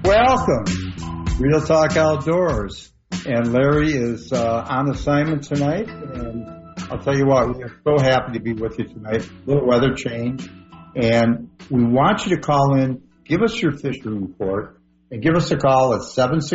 Welcome, Real Talk Outdoors. And Larry is on assignment tonight. And I'll tell you what, we are so happy to be with you tonight. A little weather change. And we want you to call in, give us your fishing report, and give us a call at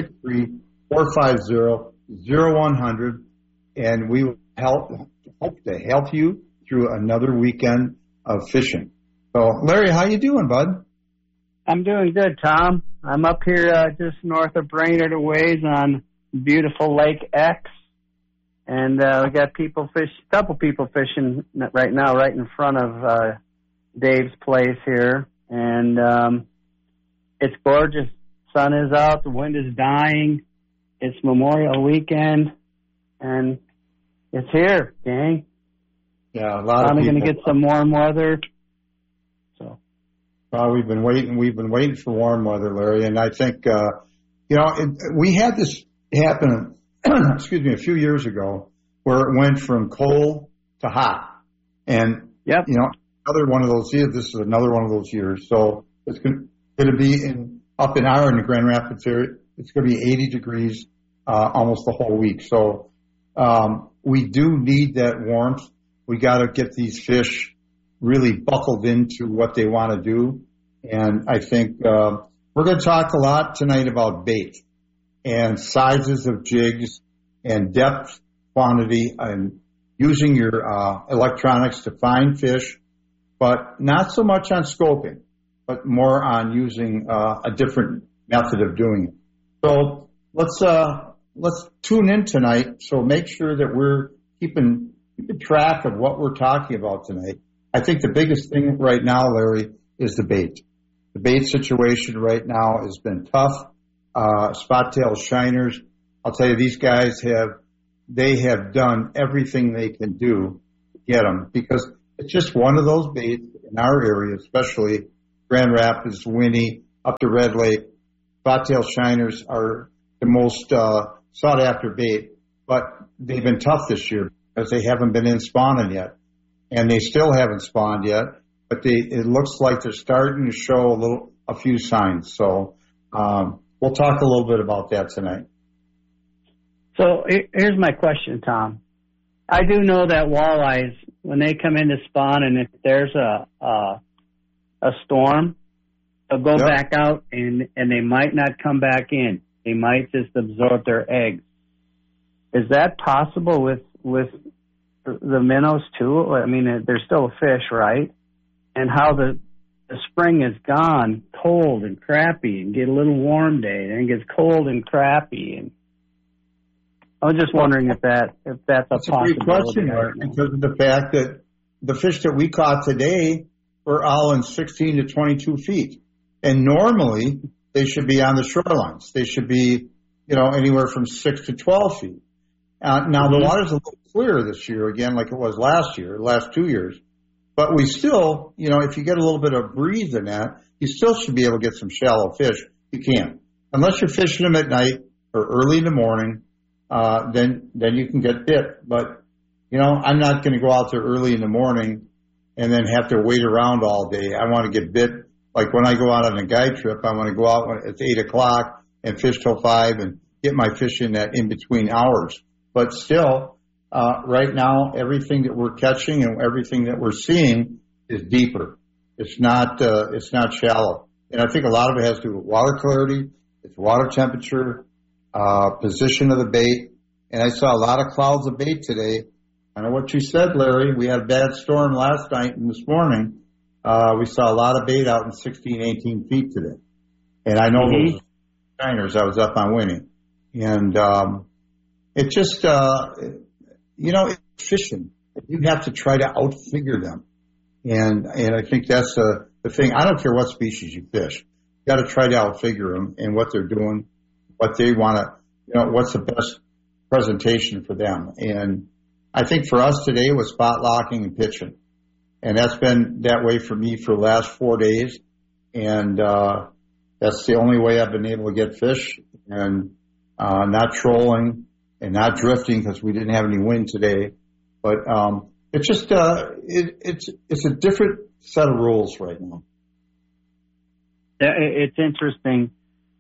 763-450-0100. And we will hope to help you through another weekend of fishing. So, Larry, how you doing, bud? I'm doing good, Tom. I'm up here just north of Brainerd a ways on beautiful Lake X. And we got a couple people fishing right now right in front of Dave's place here. And it's gorgeous. Sun is out. The wind is dying. It's Memorial Weekend. And it's here, gang. Yeah, a lot of people. Finally going to get some warm weather. So. Well, we've been waiting for warm weather, Larry. And I think, we had this happen, a few years ago where it went from cold to hot. And, another one of those years, this is another one of those years. So it's going to be up in the Grand Rapids area. It's going to be 80 degrees almost the whole week. So we do need that warmth. We got to get these fish really buckled into what they want to do. And I think we're going to talk a lot tonight about bait and sizes of jigs and depth, quantity, and using your electronics to find fish, but not so much on scoping, but more on using a different method of doing it. So let's tune in tonight. So make sure that we're keeping track of what we're talking about tonight. I think the biggest thing right now, Larry, is the bait. The bait situation right now has been tough. Spot tail shiners, I'll tell you, these guys have done everything they can do to get them, because it's just one of those baits in our area, especially Grand Rapids, Winnie, up to Red Lake. Spot tail shiners are the most sought after bait, but they've been tough this year because they haven't been in spawning yet. And they still haven't spawned yet, but it looks like they're starting to show a few signs. So we'll talk a little bit about that tonight. So here's my question, Tom. I do know that walleyes, when they come in to spawn, and if there's a storm, they'll go back out and they might not come back in. They might just absorb their eggs. Is that possible with the minnows too? I mean, they're still a fish, right? And how the spring is gone, cold and crappy, and get a little warm day, and then it gets cold and crappy. And I was just wondering if that's a possibility. Great question, Mark, because of the fact that the fish that we caught today were all in 16 to 22 feet, and normally they should be on the shorelines. They should be, anywhere from 6 to 12 feet. Now the water's a little clearer this year again, like it was last 2 years. But we still, if you get a little bit of breeze in that, you still should be able to get some shallow fish. You can't. Unless you're fishing them at night or early in the morning, then you can get bit. But, I'm not going to go out there early in the morning and then have to wait around all day. I want to get bit. Like when I go out on a guide trip, I want to go out at 8 o'clock and fish till 5 and get my fish in that in-between hours. But still, right now, everything that we're catching and everything that we're seeing is deeper. It's not shallow. And I think a lot of it has to do with water clarity, it's water temperature, position of the bait. And I saw a lot of clouds of bait today. I know what you said, Larry. We had a bad storm last night and this morning. We saw a lot of bait out in 16, 18 feet today. And I know those shiners. I was up on Winnie. And it just, it's fishing. You have to try to outfigure them. And I think that's the thing. I don't care what species you fish. You got to try to outfigure them and what they're doing, what they want to, what's the best presentation for them. And I think for us today was spot locking and pitching. And that's been that way for me for the last 4 days. And that's the only way I've been able to get fish, and not trolling and not drifting because we didn't have any wind today. But it's just it's a different set of rules right now. It's interesting.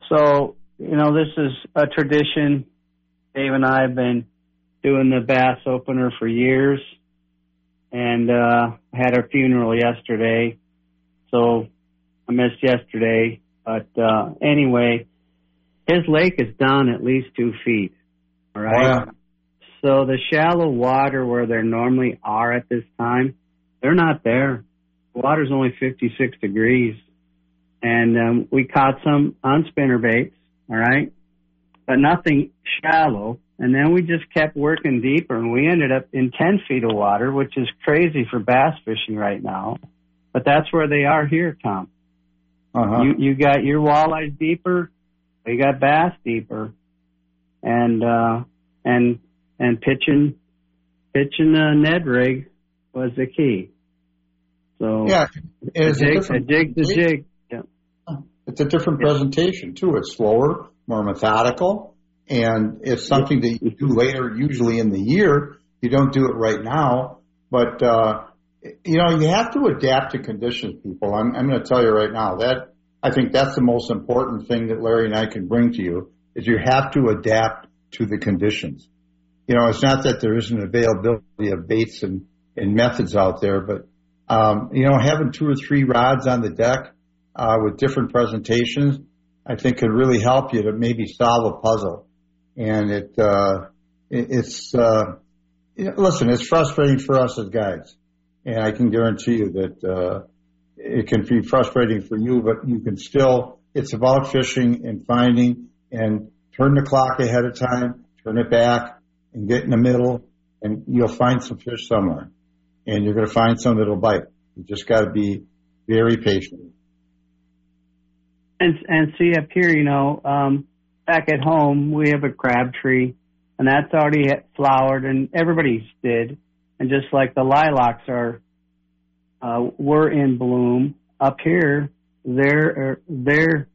So, this is a tradition. Dave and I have been doing the bass opener for years, and had our funeral yesterday. So I missed yesterday. But anyway, his lake is down at least 2 feet. All right. Oh, yeah. So the shallow water where they normally are at this time, they're not there. The water's only 56 degrees. And we caught some on spinnerbaits, all right, but nothing shallow. And then we just kept working deeper, and we ended up in 10 feet of water, which is crazy for bass fishing right now. But that's where they are here, Tom. Uh-huh. You got your walleyes deeper, you got bass deeper, and pitching a Ned rig was the key. So Yeah, a jig's a jig. Yeah. It's a different presentation too. It's slower, more methodical, and it's something that you do later, usually in the year. You don't do it right now, but you have to adapt to conditions, people. I'm going to tell you right now that I think that's the most important thing that Larry and I can bring to you is you have to adapt to the conditions. It's not that there isn't availability of baits and methods out there, but having 2 or 3 rods on the deck with different presentations, I think could really help you to maybe solve a puzzle. And listen, it's frustrating for us as guides, and I can guarantee you that it can be frustrating for you, but you can still. It's about fishing and finding, and turn the clock ahead of time, turn it back, and get in the middle, and you'll find some fish somewhere, and you're going to find some that'll bite. You just got to be very patient. And see up here, back at home, we have a crab tree, and that's already flowered, and everybody's did. And just like the lilacs were in bloom up here, they're